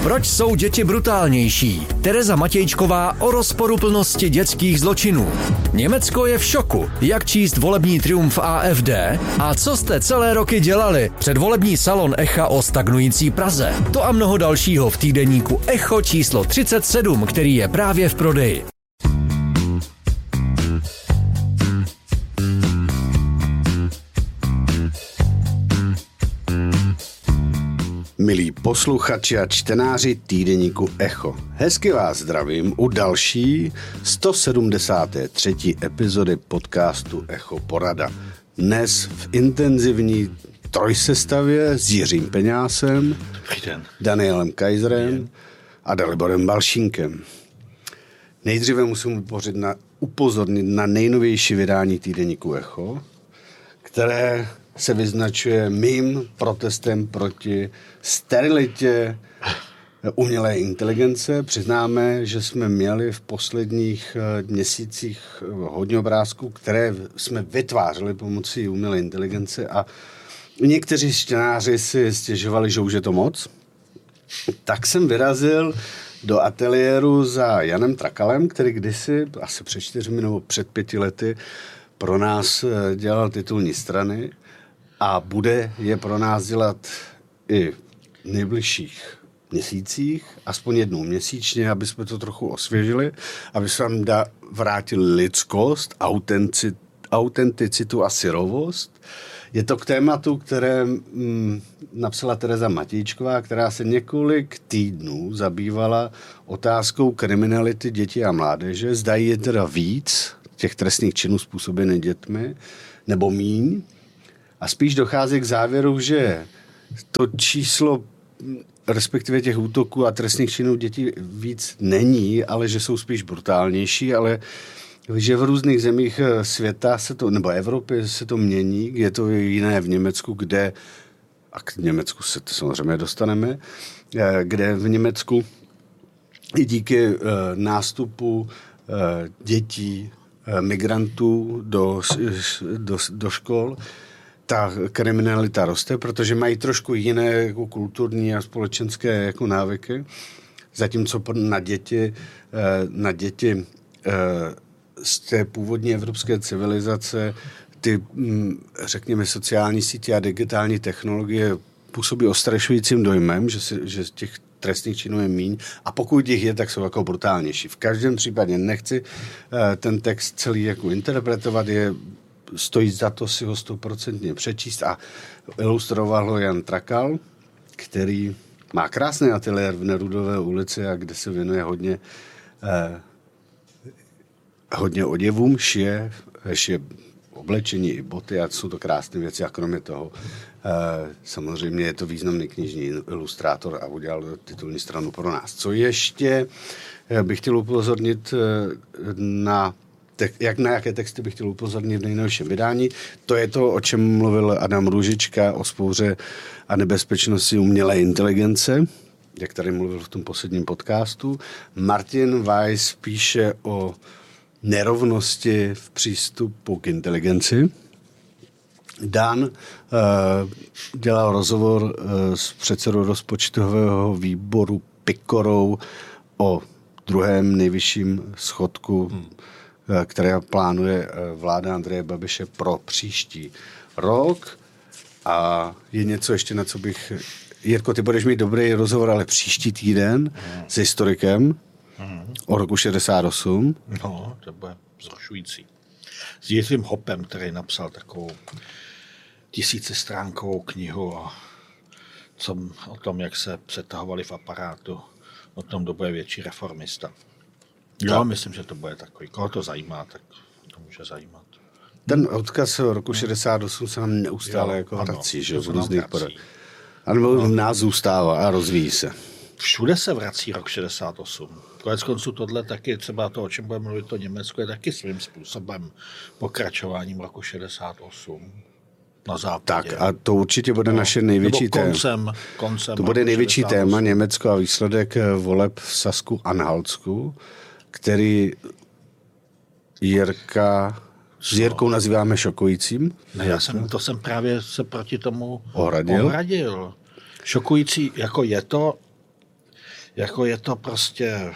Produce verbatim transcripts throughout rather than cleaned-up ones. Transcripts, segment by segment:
Proč jsou děti brutálnější? Tereza Matějčková o rozporuplnosti dětských zločinů. Německo je v šoku. Jak číst volební triumf A F D? A co jste celé roky dělali? Předvolební salon Echa o stagnující Praze. To a mnoho dalšího v týdeníku Echo číslo třicet sedm, který je právě v prodeji. Milí posluchači a čtenáři týdeníku Echo, hezky vás zdravím u další sto sedmdesáté třetí epizody podcastu Echo Porada. Dnes v intenzivní trojsestavě s Jiřím Peňásem, Danielem Kaiserem a Daliborem Balšínkem. Nejdříve musím upořit na, upozornit na nejnovější vydání týdeníku Echo, které se vyznačuje mým protestem proti sterilitě umělé inteligence. Přiznáme, že jsme měli v posledních měsících hodně obrázků, které jsme vytvářeli pomocí umělé inteligence a někteří čtenáři si stěžovali, že už je to moc. Tak jsem vyrazil do ateliéru za Janem Trakalem, který kdysi, asi před čtyřmi nebo před pěti lety, pro nás dělal titulní strany a bude je pro nás dělat i v nejbližších měsících, aspoň jednou měsíčně, aby jsme to trochu osvěžili, aby se nám da, vrátili lidskost, autenticit, autenticitu a syrovost. Je to k tématu, které mm, napsala Tereza Matějčková, která se několik týdnů zabývala otázkou kriminality dětí a mládeže. Zdají je teda víc těch trestných činů způsobených dětmi, nebo míň. A spíš dochází k závěru, že to číslo, respektive těch útoků a trestných činů dětí víc není, ale že jsou spíš brutálnější, ale že v různých zemích světa se to, nebo Evropy se to mění, je to jiné v Německu, kde, a k Německu se to samozřejmě dostaneme, kde v Německu i díky nástupu dětí, migrantů do, do, do škol, ta kriminalita roste, protože mají trošku jiné jako kulturní a společenské jako návyky, zatímco na děti, na děti z té původní evropské civilizace ty, řekněme, sociální sítě a digitální technologie působí ostrašujícím dojmem, že, si, že těch trestných činů je míň a pokud jich je, tak jsou jako brutálnější. V každém případě nechci ten text celý jako interpretovat, je stojí za to si ho stoprocentně přečíst a ilustroval ho Jan Trakal, který má krásný ateliér v Nerudové ulici a kde se věnuje hodně eh, hodně oděvům, šije, šije oblečení i boty a jsou to krásné věci a kromě toho eh, samozřejmě je to významný knižní ilustrátor a udělal titulní stranu pro nás. Co ještě eh, bych chtěl upozornit eh, na Te- jak na jaké texty bych chtěl upozornit v nejnovším vydání. To je to, o čem mluvil Adam Růžička, o vzpouře a nebezpečnosti umělé inteligence, jak tady mluvil v tom posledním podcastu. Martin Weiss píše o nerovnosti v přístupu k inteligenci. Dan uh, dělal rozhovor uh, s předsedou rozpočtového výboru Pikorou o druhém nejvyšším schodku hmm. které plánuje vláda Andreje Babiše pro příští rok. A je něco ještě, na co bych... Jirko, ty budeš mít dobrý rozhovor, ale příští týden mm. s historikem mm. o roku šedesát osm. No, to bude vzrušující. S Jiřím Hopem, který napsal takovou tisícistránkovou knihu o, co, o tom, jak se přetahovali v aparátu, o tom, kdo bude větší reformista. Jo, tak. Myslím, že to bude takový. Koho to zajímá, tak to může zajímat. Ten odkaz roku šedesát osm se nám neustále jo, jako vrací, že v různých podách. Ale v nás zůstává a rozvíjí se. Všude se vrací rok šedesát osm. Konec konců tohle taky, třeba to, o čem budeme mluvit, to Německo je taky svým způsobem pokračováním roku šedesát osm. Na západě. Tak a to určitě bude no, naše největší téma. Koncem, koncem to bude největší téma Německo a výsledek voleb v Sasku Anhaltsku, který Jirka s Jirkou nazýváme šokujícím. Ne, já jsem, to jsem právě se proti tomu ohradil. ohradil. Šokující, jako je to, jako je to prostě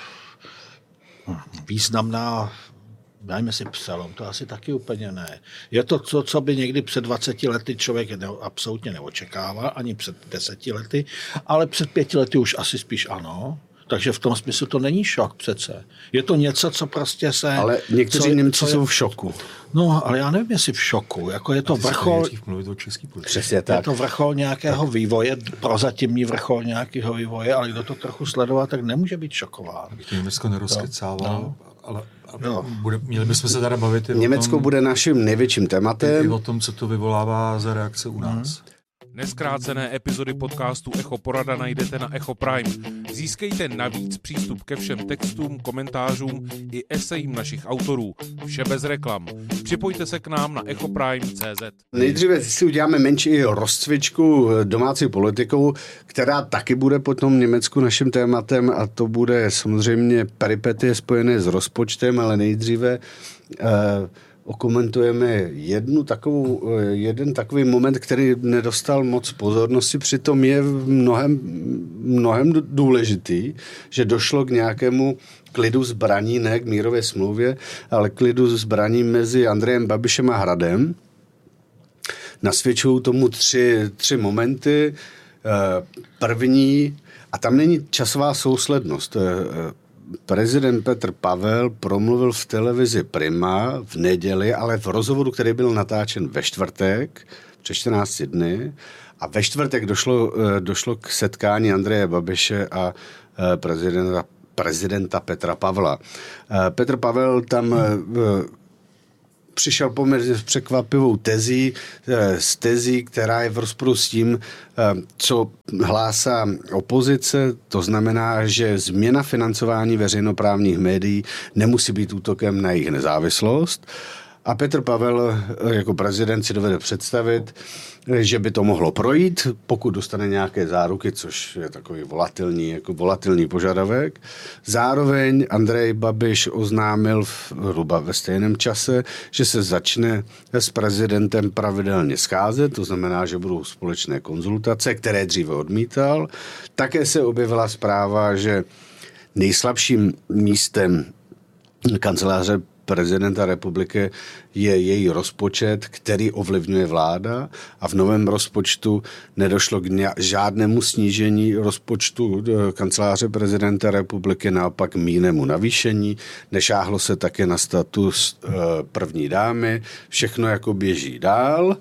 významná, dajme si Psalom, to asi taky úplně ne. Je to to, co by někdy před dvaceti lety člověk ne, absolutně neočekával, ani před deseti lety, ale před pěti lety už asi spíš ano. Takže v tom smyslu to není šok přece. Je to něco, co prostě se... Ale někteří co, Němci co je, jsou v šoku. No, ale já nevím, jestli v šoku. Jako je to vrchol... Přesně tak. Je to vrchol nějakého vývoje, prozatímní vrchol nějakého vývoje, ale kdo to trochu sledovat, tak nemůže být šokován. Abych Německo nerozkecával, no. ale, ale bude, měli bychom se teda bavit i Německo o tom, bude naším největším tématem. I o tom, co to vyvolává za reakce u nás. Hmm. Nezkrácené epizody podcastu Echo Porada najdete na Echo Prime. Získejte navíc přístup ke všem textům, komentářům i esejím našich autorů. Vše bez reklam. Připojte se k nám na echo prime tečka cé zet. Nejdříve si uděláme menší rozcvičku domácí politikou, která taky bude potom Německu naším tématem a to bude samozřejmě peripetie spojené s rozpočtem, ale nejdříve eh, okomentujeme jednu takovou, jeden takový moment, který nedostal moc pozornosti, přitom je mnohem, mnohem důležitý, že došlo k nějakému klidu zbraní, ne k mírové smlouvě, ale klidu zbraní mezi Andrejem Babišem a Hradem. Nasvědčují tomu tři, tři momenty. První, a tam není časová souslednost, prezident Petr Pavel promluvil v televizi Prima v neděli, ale v rozhovoru, který byl natáčen ve čtvrtek, před čtrnácti dny, a ve čtvrtek došlo, došlo k setkání Andreje Babiše a prezidenta, prezidenta Petra Pavla. Petr Pavel tam přišel poměrně s překvapivou tezí, s tezí, která je v rozporu s tím, co hlásá opozice. To znamená, že změna financování veřejnoprávních médií nemusí být útokem na jejich nezávislost. A Petr Pavel jako prezident si dovede představit, že by to mohlo projít, pokud dostane nějaké záruky, což je takový volatilní, jako volatilní požadavek. Zároveň Andrej Babiš oznámil v, hruba ve stejném čase, že se začne s prezidentem pravidelně scházet, to znamená, že budou společné konzultace, které dříve odmítal. Také se objevila zpráva, že nejslabším místem kanceláře prezidenta republiky je její rozpočet, který ovlivňuje vláda a v novém rozpočtu nedošlo k žádnému snížení rozpočtu kanceláře prezidenta republiky, naopak mírnému navýšení. Nešáhlo se také na status první dámy. Všechno jako běží dál.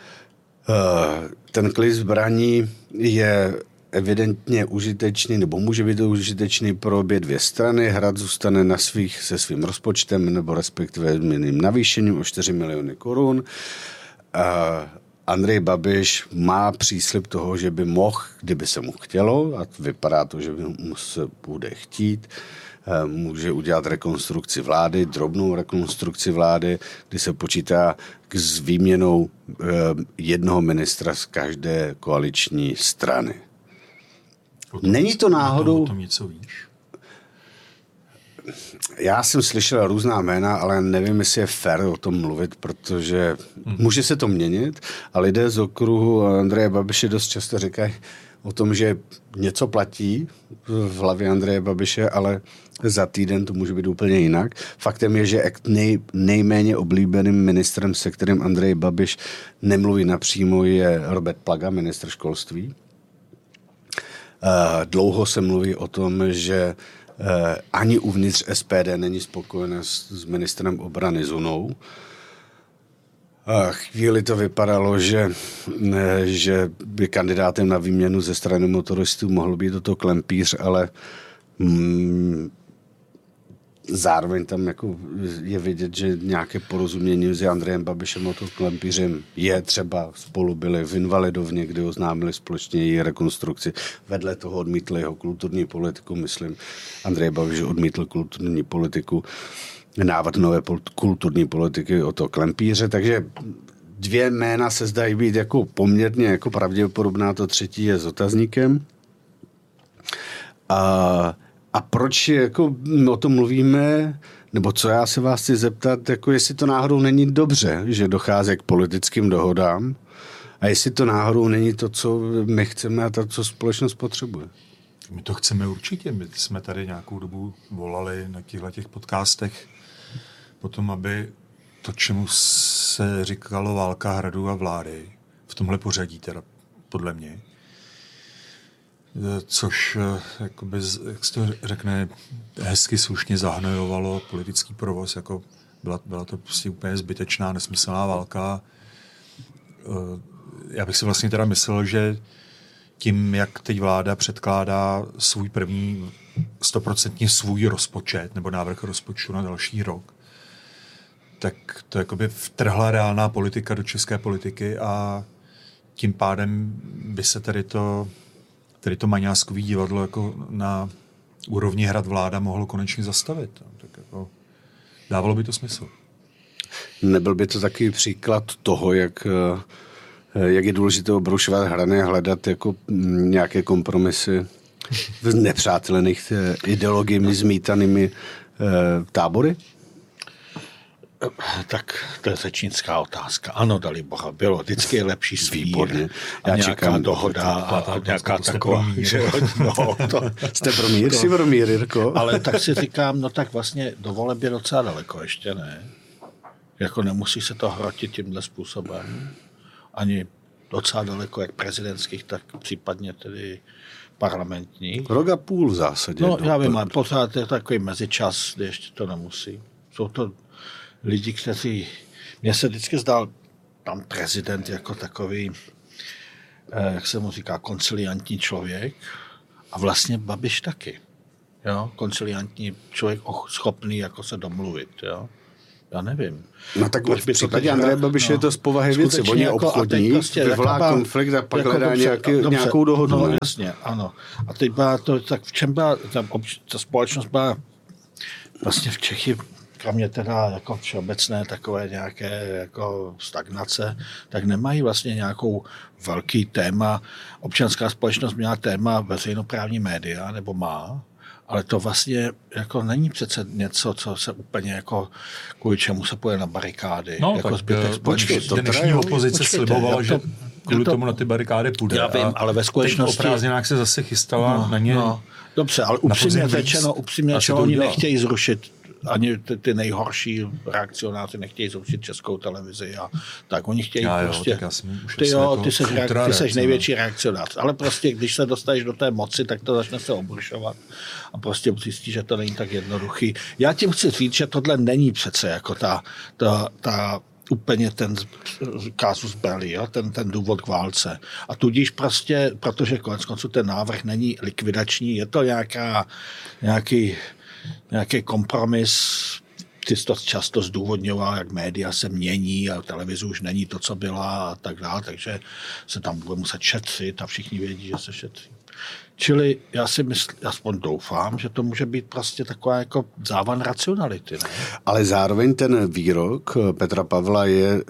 Ten klid zbraní je evidentně užitečný, nebo může být užitečný pro obě dvě strany. Hrad zůstane na svých se svým rozpočtem, nebo respektive mírným navýšením o čtyři miliony korun. A Andrej Babiš má příslib toho, že by mohl, kdyby se mu chtělo, a vypadá to, že by mu se bude chtít, může udělat rekonstrukci vlády, drobnou rekonstrukci vlády, kdy se počítá s výměnou jednoho ministra z každé koaliční strany. Potom, Není to náhodou... O tom něco víš? Já jsem slyšel různá jména, ale nevím, jestli je fér o tom mluvit, protože hmm. může se to měnit a lidé z okruhu Andreje Babiše dost často říkají o tom, že něco platí v hlavě Andreje Babiše, ale za týden to může být úplně jinak. Faktem je, že nej, nejméně oblíbeným ministrem, se kterým Andrej Babiš nemluví napřímo, je Robert Plaga, ministr školství. Dlouho se mluví o tom, že ani uvnitř S P D není spokojená s ministrem obrany Zunou. Chvíli to vypadalo, že, že by kandidátem na výměnu ze strany motoristů mohl být do toho Klempíř, ale mm, zároveň tam jako je vidět, že nějaké porozumění mezi Andrejem Babišem a Klempířem je. Třeba spolu byli v Invalidovně, kdy oznámili společně její rekonstrukci. Vedle toho odmítli jeho kulturní politiku, myslím. Andrej Babiš odmítl kulturní politiku, návrh nové kulturní politiky o to Klempíře, takže dvě jména se zdají být jako poměrně jako pravděpodobná, to třetí je s otazníkem. A A proč jako o tom mluvíme, nebo co já se vás chci zeptat, jako jestli to náhodou není dobře, že dochází k politickým dohodám a jestli to náhodou není to, co my chceme a to, co společnost potřebuje. My to chceme určitě. My jsme tady nějakou dobu volali na těchto těch podcastech potom, aby to, čemu se říkalo válka hradu a vlády, v tomhle pořadí teda podle mě, což jakoby, jak se to řekne, hezky slušně zahnojovalo politický provoz, jako byla, byla to prostě úplně zbytečná, nesmyslná válka. Já bych si vlastně teda myslel, že tím, jak teď vláda předkládá svůj první stoprocentně svůj rozpočet nebo návrh rozpočtu na další rok, tak to jakoby vtrhla reálná politika do české politiky a tím pádem by se tady to, tady to maňáskový divadlo jako na úrovni hrad vláda mohlo konečně zastavit. Tak jako dávalo by to smysl. Nebyl by to takový příklad toho, jak, jak je důležité obrušovat hrany a hledat jako nějaké kompromisy v nepřátelených ideologiemi zmítanými tábory? Tak to je řečnická otázka. Ano, dali boha, bylo. Vždycky je lepší svír. Já nějaká čekám dohoda a nějaká taková. No, to, jste pro mír, jsi pro mír, Jirko. Ale tak si říkám, no tak vlastně do voleb je docela daleko, ještě ne. Jako nemusí se to hrotit tímhle způsobem. Ani docela daleko, jak prezidentských, tak případně tedy parlamentních. Rok a půl v zásadě. No, já vím, ale pořád je takový mezičas, kdy ještě to nemusí. Jsou to lidi, kteří... Mně se vždycky zdál tam prezident jako takový, eh, jak se mu říká, konciliantní člověk a vlastně Babiš taky. Jo? Konciliantní člověk schopný jako se domluvit. Jo? Já nevím. No tak v případě Andreje Babiše no, je to z povahy věci. On je jako, obchodní, prostě, vyvolá taková, konflikt a pak jako hledá nějaký, dobře, nějakou dohodu. No, jasně, ano. A teď byla to, tak v čem byla, ta, ta společnost byla vlastně v Čechy, kromě teda jako všeobecné takové nějaké jako stagnace, tak nemají vlastně nějakou velký téma. Občanská společnost měla téma veřejnoprávní média, nebo má, ale to vlastně jako není přece něco, co se úplně jako kvůli čemu se půjde na barikády. No, jako tak zbytek počkej, to dnešní opozice slibovala, že kvůli to, tomu na ty barikády půjde. Já vím, ale ve skutečnosti... O prázdninách se zase chystala no, na ně. No, dobře, ale upřímně řečeno, upřímně řečeno, oni nechtějí zrušit ani ty, ty nejhorší reakcionáři nechtějí zrušit Českou televizi a tak oni chtějí já prostě... Jo, ty jo, ty seš, reak, ty seš největší reakcionář, ale prostě když se dostaneš do té moci, tak to začne se obrušovat a prostě zjistí, že to není tak jednoduchý. Já tím chci říct, že tohle není přece jako ta, ta, ta úplně ten casus belli, jo? Ten, ten důvod k válce. A tudíž prostě, protože konec konců ten návrh není likvidační, je to nějaká, nějaký nějaký kompromis, ty to často zdůvodňoval, jak média se mění a televize už není to, co byla a tak dále, takže se tam bude muset šetřit a všichni vědí, že se šetří. Čili já si myslím, aspoň doufám, že to může být prostě taková jako závan racionality. Ne? Ale zároveň ten výrok Petra Pavla je,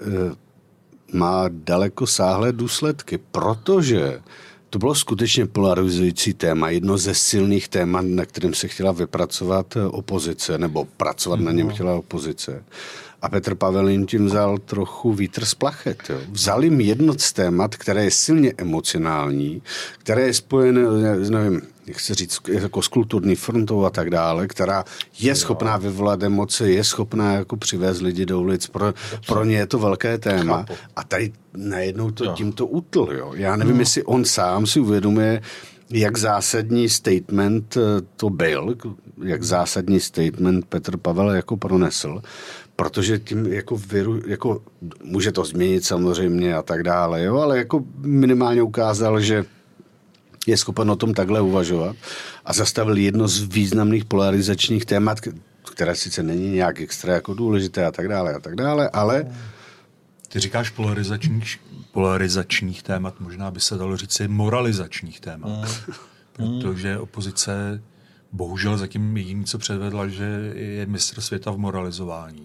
má daleko sáhlé důsledky, protože to bylo skutečně polarizující téma, jedno ze silných témat, na kterém se chtěla vypracovat opozice, nebo pracovat mm-hmm. na něm chtěla opozice. A Petr Pavel jim tím vzal trochu vítr z plachet. Jo. Vzal jim jedno z témat, které je silně emocionální, které je spojené, nevím, jak se říct, jako s kulturní frontou a tak dále, která je schopná vyvolat emoce, je schopná jako přivést lidi do ulic. Pro, pro ně je to velké téma. Chápu. A tady najednou to jo. tímto utl. Jo. Já nevím, no. jestli on sám si uvědomuje, jak zásadní statement to byl, jak zásadní statement Petr Pavel jako pronesl, protože tím jako, viru, jako může to změnit samozřejmě a tak dále, jo, ale jako minimálně ukázal, že je schopen o tom takhle uvažovat a zastavil jedno z významných polarizačních témat, které sice není nějak extra jako důležité a tak dále a tak dále, ale... Ty říkáš polarizačních, polarizačních témat, možná by se dalo říct moralizačních témat, mm. protože opozice bohužel zatím jediný, co předvedla, že je mistr světa v moralizování.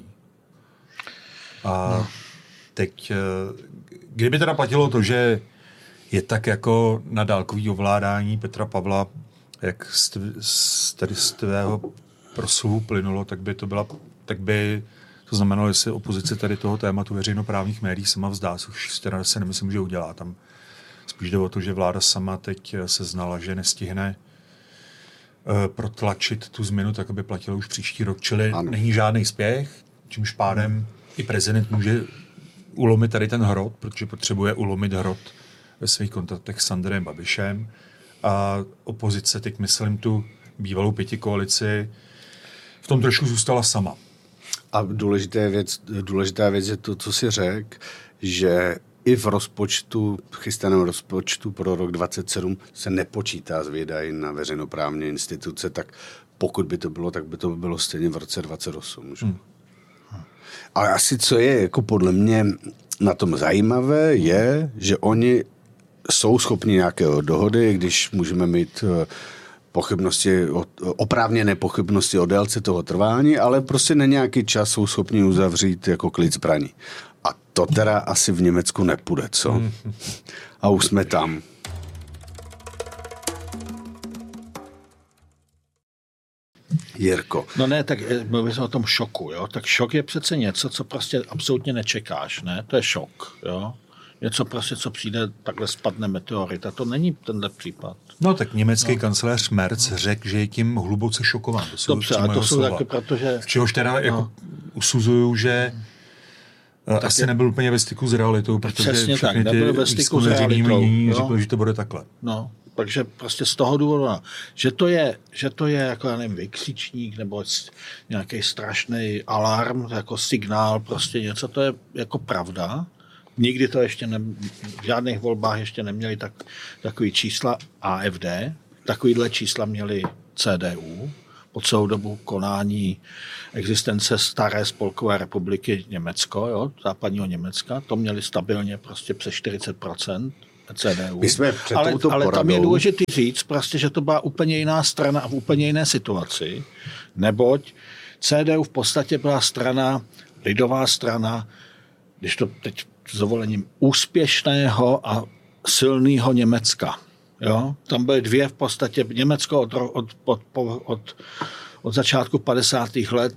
A no. teď, kdyby teda platilo to, že je tak jako na dálkový ovládání Petra Pavla, jak z, z, tady z tvého proslovu plynulo, tak by to byla, tak by to znamenalo, jestli opozice tady toho tématu veřejnoprávních médií sama vzdá, což teda se nemyslím, že udělá. Tam spíš jde o to, že vláda sama teď se znala, že nestihne protlačit tu změnu tak, aby platilo už příští rok. Čili ano. není žádný spěch, čímž pádem i prezident může ulomit tady ten hrot, protože potřebuje ulomit hrot ve svých kontaktech s Andrejem Babišem. A opozice, teď myslím tu bývalou pětikoalici, v tom trošku zůstala sama. A důležitá věc, důležitá věc je to, co si řekl, že i v rozpočtu, chystaném rozpočtu pro rok dvacet sedm se nepočítá s výdaji na veřejnoprávní instituce, tak pokud by to bylo, tak by to bylo stejně v roce dvacet osm. Že? Hmm. Ale asi co je jako podle mě na tom zajímavé je, že oni jsou schopni nějakého dohody, když můžeme mít pochybnosti, oprávněné pochybnosti o délce toho trvání, ale prostě na nějaký čas jsou schopni uzavřít jako klid zbraní. A to teda asi v Německu nepůjde, co? A už jsme tam. Jirko. No ne, tak mluvím o tom šoku, jo? Tak šok je přece něco, co prostě absolutně nečekáš, ne? To je šok, jo? Něco prostě, co přijde, takhle spadne meteorit. A to není tenhle případ. No tak německý no. kancléř Merz řekl, že je tím hluboce šokován. To jsou Dobře, ale to jsou taky, protože... V čehož teda no. jako usuzuju, že tak asi je... nebyl úplně ve styku s realitou, protože přesně všechny tak, ty ve styku s realitou, řekli, že to bude takhle. No, takže prostě z toho důvodu, že to je, že to je jako, já nevím, vykřičník nebo nějaký strašný alarm, jako signál, prostě něco, to je jako pravda. Nikdy to ještě ne, v žádných volbách ještě neměli tak, takový čísla A F D, takovýhle čísla měli C D U po celou dobu konání existence staré spolkové republiky Německo, jo, západního Německa, to měli stabilně prostě přes čtyřicet procent C D U. My jsme před ale, touto ale poradou... tam je důležité říct, prostě, že to byla úplně jiná strana a v úplně jiné situaci, neboť C D U v podstatě byla strana, lidová strana, když to teď s dovolením, úspěšného a silného Německa. Jo? Tam byly dvě v podstatě. Německo od, od, od, od, od začátku padesátých let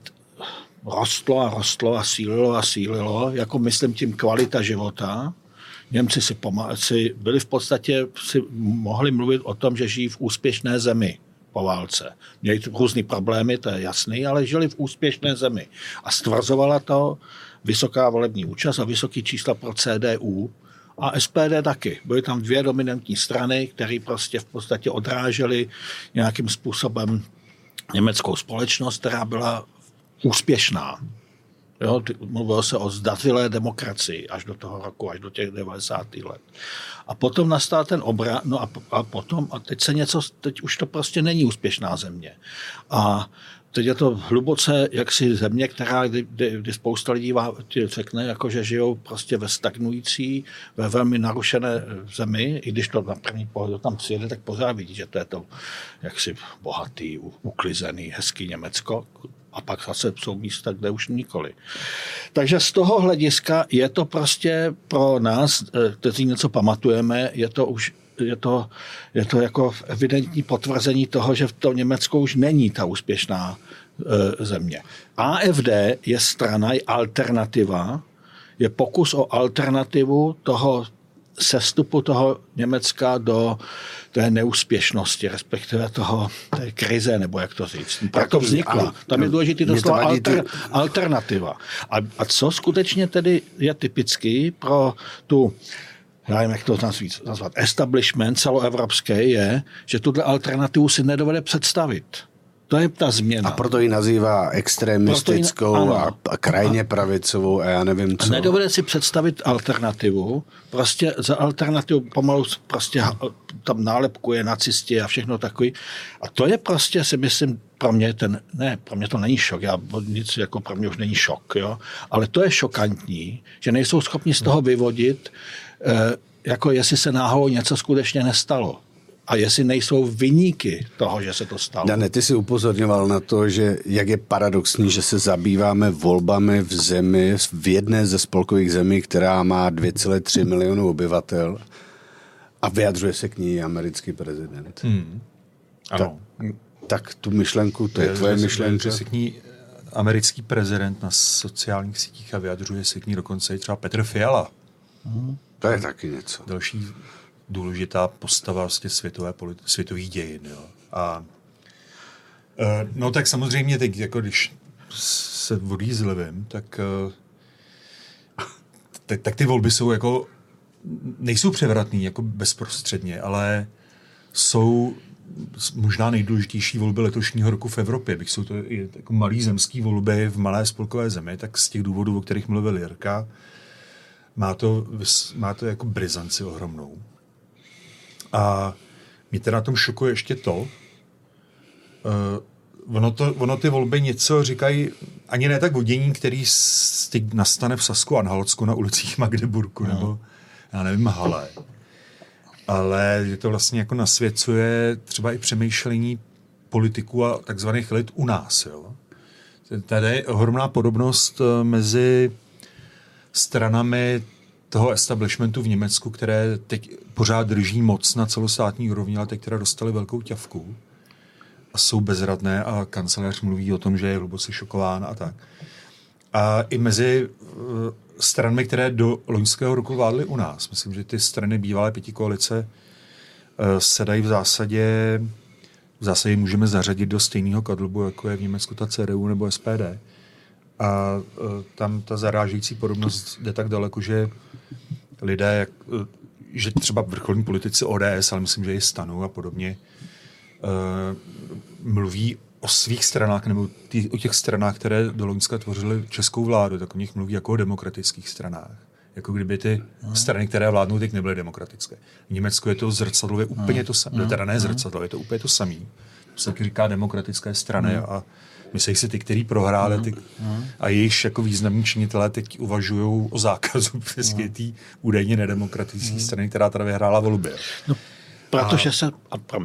rostlo a rostlo a sílilo a sílilo, jako myslím tím kvalita života. Němci si, pomá- si byli v podstatě, si mohli mluvit o tom, že žijí v úspěšné zemi po válce. Měli různý problémy, to je jasný, ale žili v úspěšné zemi. A stvrzovala to vysoká volební účast a vysoký čísla pro C D U a S P D taky. Byly tam dvě dominantní strany, které prostě v podstatě odrážely nějakým způsobem německou společnost, která byla úspěšná. Jo, mluvilo se o zdařilé demokracii až do toho roku, až do těch devadesátých let. A potom nastal ten obrat, no a, a potom, a teď se něco, teď už to prostě není úspěšná země. A teď je to hluboce jaksi země, která, kdy, kdy, kdy spousta lidí řekne, jako, že žijou prostě ve stagnující, ve velmi narušené zemi, i když to na první pohled tam přijede, tak pořád vidí, že to je to jaksi bohatý, uklizený, hezký Německo. A pak zase jsou místa, kde už nikoli. Takže z toho hlediska je to prostě pro nás, kteří něco pamatujeme, je to už je to, je to jako evidentní potvrzení toho, že v tom Německu už není ta úspěšná e, země. A F D je strana, je alternativa, je pokus o alternativu toho sestupu toho Německa do té neúspěšnosti, respektive toho, té krize, nebo jak to říct. Tak to vznikla. Tam je důležitý doslova alter, alternativa. A, a co skutečně tedy je typický pro tu, já nevím, jak to nazvat, establishment celoevropský je, že tuhle alternativu si nedovede představit. To je ta změna. A proto ji nazývá extremistickou ji, a, a krajně pravicovou a já nevím co. Nedovede si představit alternativu. Prostě za alternativu pomalu prostě tam nálepkuje nacisti a všechno takový. A to je prostě, si myslím, pro mě ten, ne, pro mě to není šok, já, nic jako pro mě už není šok, jo? Ale to je šokantní, že nejsou schopni z toho vyvodit, eh, jako jestli se náhodou něco skutečně nestalo. A jestli nejsou viníky toho, že se to stalo. Dane, ty jsi upozorňoval na to, že jak je paradoxní, že se zabýváme volbami v zemi, v jedné ze spolkových zemí, která má dvě celé tři milionu obyvatel a vyjadřuje se k ní americký prezident. Hmm. Ano. Tak, tak tu myšlenku, to je, je tvoje myšlenka. Vyjadřuje se k ní americký prezident na sociálních sítích a vyjadřuje se k ní dokonce i třeba Petr Fiala. Hmm. To je taky něco. Další důležitá postava vlastně světové politi- světových dějin. Jo. A No tak samozřejmě teď, jako když se odjízlivím, tak, tak, tak ty volby jsou jako, nejsou převratný jako bezprostředně, ale jsou možná nejdůležitější volby letošního roku v Evropě. Bych jsou to i jako malý zemský volby v malé spolkové zemi, tak z těch důvodů, o kterých mluvil Jirka, má to, má to jako brizanci ohromnou. A mě teda na tom šokuje ještě to, uh, ono, to, ono ty volby něco říkají, ani ne tak o dění, který teď nastane v Sasku a Anhaltsku na ulicích Magdeburku, no. nebo já nevím, Halle. Ale je to vlastně jako nasvěcuje třeba i přemýšlení politiků a takzvaných elit u nás. Jo? Tady je ohromná podobnost mezi stranami toho establishmentu v Německu, které teď pořád drží moc na celostátní úrovni, ale teď teda dostali velkou ťavku a jsou bezradné a kancléř mluví o tom, že je hluboce šokován a tak. A i mezi uh, stranami, které do loňského roku vládly u nás. Myslím, že ty strany bývalé pětikoalice uh, se dají v zásadě v zásadě můžeme zařadit do stejného kadlubu, jako je v Německu ta C D U nebo S P D. A uh, tam ta zarážející podobnost jde tak daleko, že lidé, jak, uh, že třeba vrcholní politici O D S, ale myslím, že i STANu a podobně, uh, mluví o svých stranách, nebo tý, o těch stranách, které do Loňska tvořily českou vládu, tak o nich mluví jako o demokratických stranách. Jako kdyby ty hmm. strany, které vládnou, teď nebyly demokratické. V Německu je to zrcadlově hmm. úplně to samé. Hmm. Teda ne zrcadlově, je to úplně to samé. To se taky říká demokratické strany hmm. a myslí si ty, který prohráli ty, hmm. a jejichž jako významní činitelé teď uvažují o zákazu přesně hmm. té údajně nedemokratické hmm. strany, která teda vyhrála volby. No, protože a... se... A